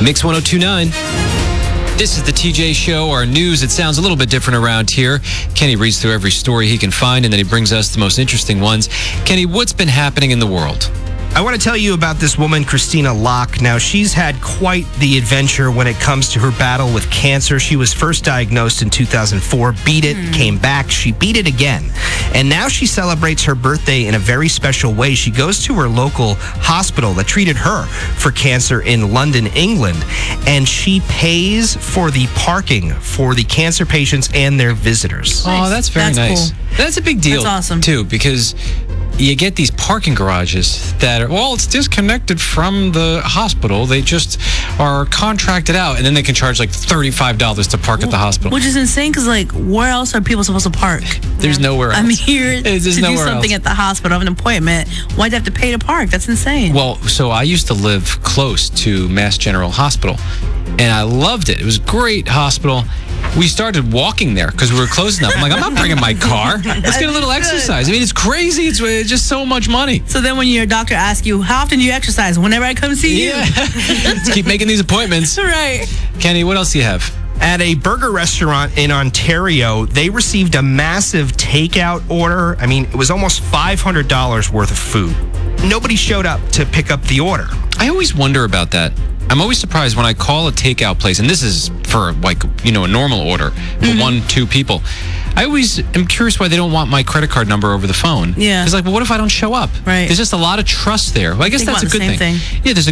Mix 1029. This is the TJ Show, our news. It sounds a little bit different around here. Kenny reads through every story he can find, and then he brings us the most interesting ones. Kenny, what's been happening in the world? I want to tell you about this woman, Christina Locke. Now, she's had quite the adventure when it comes to her battle with cancer. She was first diagnosed in 2004, beat it, came back, she beat it again. And now she celebrates her birthday in a very special way. She goes to her local hospital that treated her for cancer in London, England, and she pays for the parking for the cancer patients and their visitors. Nice. Oh, that's very nice. Cool. That's a big deal. That's awesome. Too, because you get these parking garages that are, well, it's disconnected from the hospital. They just are contracted out, and then they can charge like $35 to park at the hospital. Which is insane because, like, where else are people supposed to park? There's nowhere else. I'm here to do nowhere something else. at the hospital. I have an appointment. Why'd you have to pay to park? That's insane. Well, so I used to live close to Mass General Hospital, and I loved it. It was a great hospital. We started walking there because we were close enough. I'm like, I'm not bringing my car. Let's get a little exercise. I mean, it's crazy. It's just so much money. So then when your doctor asks you, how often do you exercise? Whenever I come see you. Let's keep making these appointments. Right. Kenny, what else do you have? At a burger restaurant in Ontario, they received a massive takeout order. I mean, it was almost $500 worth of food. Nobody showed up to pick up the order. I always wonder about that. I'm always surprised when I call a takeout place, and this is for, like, you know, a normal order for 1-2 people. I always am curious why they don't want my credit card number over the phone. Yeah. It's like, well, what if I don't show up? Right. There's just a lot of trust there. Well, I guess Think that's a about good the same thing. Yeah, there's a